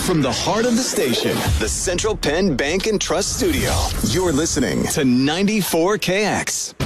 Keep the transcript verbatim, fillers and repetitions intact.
From the heart of the station, the Central Penn Bank and Trust Studio, you're listening to ninety-four K X.